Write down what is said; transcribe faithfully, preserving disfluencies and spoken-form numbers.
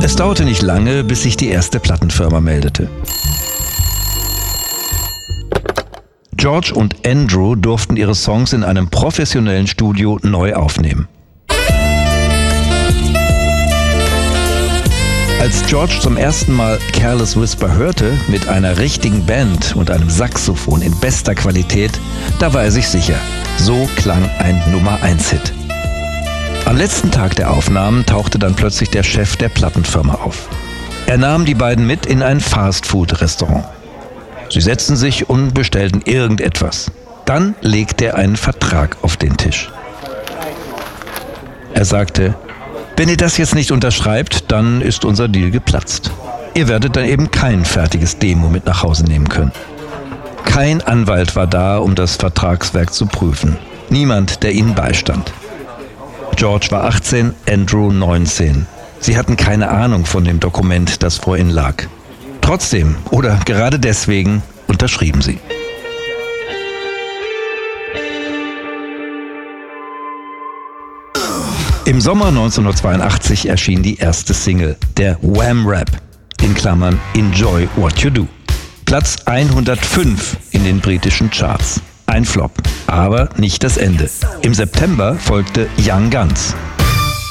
Es dauerte nicht lange, bis sich die erste Plattenfirma meldete. George und Andrew durften ihre Songs in einem professionellen Studio neu aufnehmen. Als George zum ersten Mal Careless Whisper hörte, mit einer richtigen Band und einem Saxophon in bester Qualität, da war er sich sicher, so klang ein Nummer eins Hit. Am letzten Tag der Aufnahmen tauchte dann plötzlich der Chef der Plattenfirma auf. Er nahm die beiden mit in ein Fast-Food-Restaurant. Sie setzten sich und bestellten irgendetwas. Dann legte er einen Vertrag auf den Tisch. Er sagte: Wenn ihr das jetzt nicht unterschreibt, dann ist unser Deal geplatzt. Ihr werdet dann eben kein fertiges Demo mit nach Hause nehmen können. Kein Anwalt war da, um das Vertragswerk zu prüfen. Niemand, der ihnen beistand. George war achtzehn, Andrew neunzehn. Sie hatten keine Ahnung von dem Dokument, das vor ihnen lag. Trotzdem, oder gerade deswegen, unterschrieben sie. Im Sommer neunzehnhundertzweiundachtzig erschien die erste Single, der Wham Rap, in Klammern Enjoy What You Do. Platz hundertfünf in den britischen Charts. Ein Flop, aber nicht das Ende. Im September folgte Young Guns.